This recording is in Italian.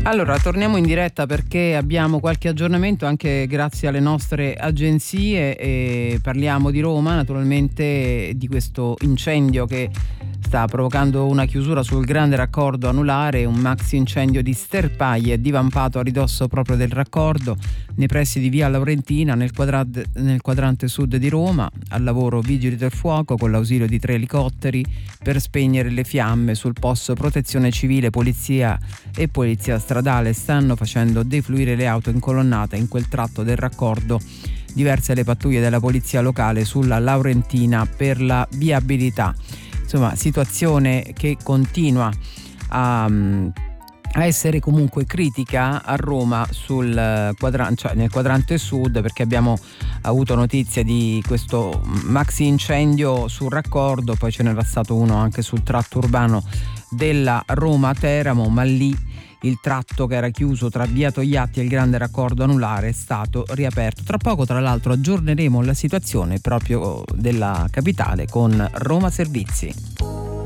Allora, torniamo in diretta perché abbiamo qualche aggiornamento anche grazie alle nostre agenzie e parliamo di Roma, naturalmente di questo incendio che sta provocando una chiusura sul grande raccordo anulare, un maxi incendio di sterpaglie divampato a ridosso proprio del raccordo nei pressi di via Laurentina nel quadrante sud di Roma. Al lavoro vigili del fuoco con l'ausilio di 3 elicotteri per spegnere le fiamme. Sul posto protezione civile, polizia e polizia stradale stanno facendo defluire le auto incolonnate in quel tratto del raccordo. Diverse le pattuglie della polizia locale sulla Laurentina per la viabilità. Insomma, situazione che continua a essere comunque critica a Roma nel quadrante sud, perché abbiamo avuto notizia di questo maxi incendio sul raccordo, poi ce n'era stato uno anche sul tratto urbano della Roma-Teramo, ma lì il tratto che era chiuso tra via Togliatti e il grande raccordo anulare è stato riaperto. Tra poco, tra l'altro, aggiorneremo la situazione proprio della capitale con Roma Servizi.